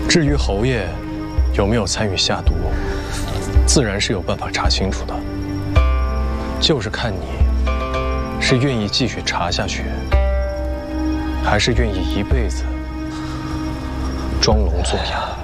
至于侯爷有没有参与下毒，自然是有办法查清楚的，就是看你是愿意继续查下去，还是愿意一辈子装聋作哑。